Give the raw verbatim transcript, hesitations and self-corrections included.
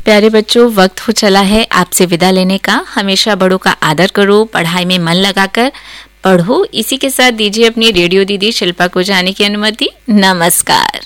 प्यारे बच्चों, वक्त हो चला है आपसे विदा लेने का। हमेशा बड़ों का आदर करो, पढ़ाई में मन लगाकर पढ़ो। इसी के साथ दीजिए अपनी रेडियो दीदी शिल्पा को जाने की अनुमति। नमस्कार।